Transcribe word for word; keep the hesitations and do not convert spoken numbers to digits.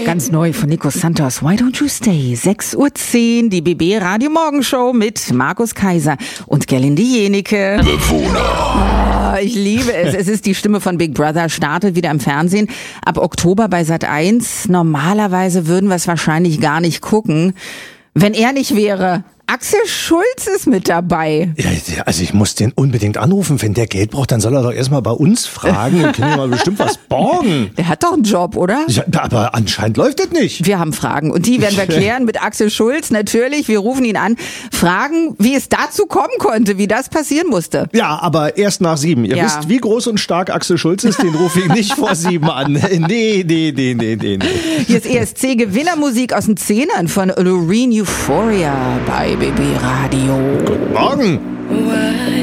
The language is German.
Ganz neu von Nico Santos. Why don't you stay? sechs Uhr zehn, die B B Radio Morgenshow mit Markus Kaiser und Gerlinde Jenike. Bewohner. Oh, ich liebe es. Es ist die Stimme von Big Brother, startet wieder im Fernsehen. Ab Oktober bei Sat eins. Normalerweise würden wir es wahrscheinlich gar nicht gucken, wenn er nicht wäre. Axel Schulz ist mit dabei. Ja, also ich muss den unbedingt anrufen. Wenn der Geld braucht, dann soll er doch erstmal bei uns fragen und können wir mal bestimmt was borgen. Der hat doch einen Job, oder? Ja, aber anscheinend läuft das nicht. Wir haben Fragen und die werden wir klären mit Axel Schulz natürlich. Wir rufen ihn an, fragen, wie es dazu kommen konnte, wie das passieren musste. Ja, aber erst nach sieben. Ihr Ja. wisst, wie groß und stark Axel Schulz ist, den rufe ich nicht vor sieben an. Nee, nee, nee, nee, nee, nee. Hier ist E S C-Gewinnermusik aus den Zehnern von Loreen Euphoria bei B B Radio. Guten Morgen.